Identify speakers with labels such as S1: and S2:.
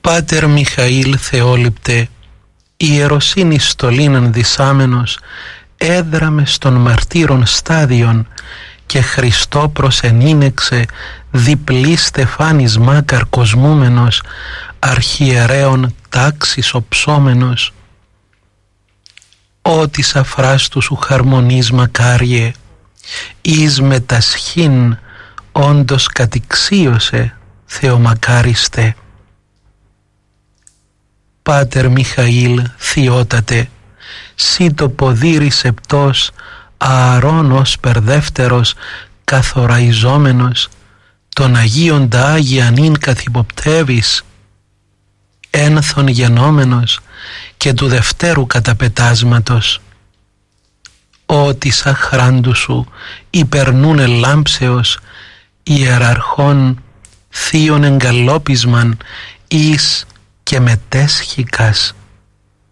S1: Πάτερ Μιχαήλ Θεόληπτε, ιεροσύνη στολήν δισάμενος, έδραμε στον μαρτύρων στάδιον και Χριστό προσενήνεξε διπλή στεφάνης μάκαρ κοσμούμενος, αρχιερέων τάξης οψόμενος. Ω της αφράστου σου χαρμονής μακάριε, εις μετασχήν όντως κατηξίωσε Θεομακάριστε. Πάτερ Μιχαήλ Θειότατε, σύ το ποδήρι σεπτός, Ααρών ως περδεύτερος καθοραϊζόμενος, τον Αγίον τα Άγια νυν καθυποπτεύεις, ένθον γενόμενος και του δευτέρου καταπετάσματος. Ω της αχράντου σου υπερνούνε λάμψεως, ιεραρχών θείων εγκαλόπισμαν εις και μετέσχικας.